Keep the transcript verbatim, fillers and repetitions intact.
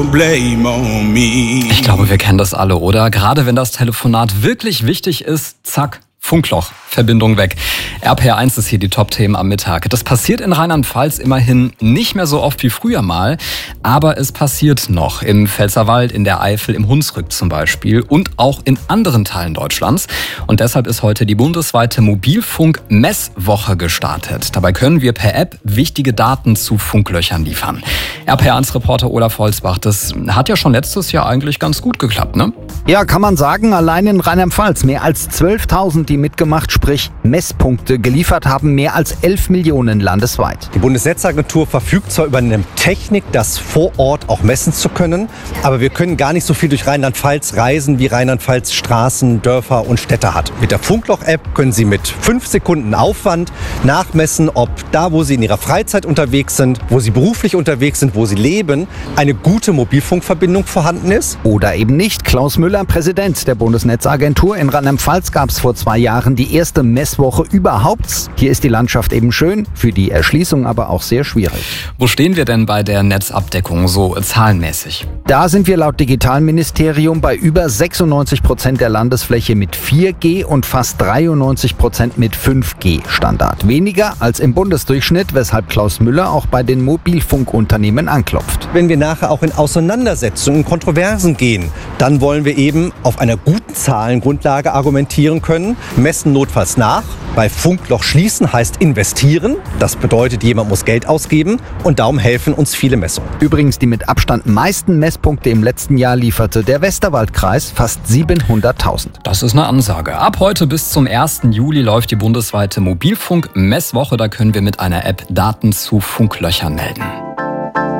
Blame on me. Ich glaube, wir kennen das alle, oder? Gerade wenn das Telefonat wirklich wichtig ist, zack, Funkloch, Verbindung weg. R P R eins ist hier die Top-Themen am Mittag. Das passiert in Rheinland-Pfalz immerhin nicht mehr so oft wie früher mal, aber es passiert noch. Im Pfälzerwald, in der Eifel, im Hunsrück zum Beispiel und auch in anderen Teilen Deutschlands. Und deshalb ist heute die bundesweite Mobilfunk-Messwoche gestartet. Dabei können wir per App wichtige Daten zu Funklöchern liefern. R P R eins-Reporter Olaf Holzbach, das hat ja schon letztes Jahr eigentlich ganz gut geklappt, ne? Ja, kann man sagen, allein in Rheinland-Pfalz mehr als zwölftausend, die mitgemacht, sprich Messpunkte geliefert haben, mehr als elf Millionen landesweit. Die Bundesnetzagentur verfügt zwar über eine Technik, das vor Ort auch messen zu können, aber wir können gar nicht so viel durch Rheinland-Pfalz reisen, wie Rheinland-Pfalz Straßen, Dörfer und Städte hat. Mit der Funkloch-App können Sie mit fünf Sekunden Aufwand nachmessen, ob da, wo Sie in Ihrer Freizeit unterwegs sind, wo Sie beruflich unterwegs sind, wo Sie leben, eine gute Mobilfunkverbindung vorhanden ist. Oder eben nicht. Klaus Müller, Präsident der Bundesnetzagentur. In Rheinland-Pfalz gab es vor zwei Jahren die erste Messwoche überhaupt. Hier ist die Landschaft eben schön, für die Erschließung aber auch sehr schwierig. Wo stehen wir denn bei der Netzabdeckung so zahlenmäßig? Da sind wir laut Digitalministerium bei über sechsundneunzig Prozent der Landesfläche mit vier G und fast dreiundneunzig Prozent mit fünf G Standard. Weniger als im Bundesdurchschnitt, weshalb Klaus Müller auch bei den Mobilfunkunternehmen anklopft. Wenn wir nachher auch in Auseinandersetzungen, in Kontroversen gehen, dann wollen wir eben auf einer guten Zahlengrundlage argumentieren können, messen notfalls nach. Bei Funkloch schließen heißt investieren. Das bedeutet, jemand muss Geld ausgeben und darum helfen uns viele Messungen. Übrigens die mit Abstand meisten Messpunkte im letzten Jahr lieferte der Westerwaldkreis, fast siebenhunderttausend. Das ist eine Ansage. Ab heute bis zum ersten Juli läuft die bundesweite Mobilfunk-Messwoche. Da können wir mit einer App Daten zu Funklöchern melden.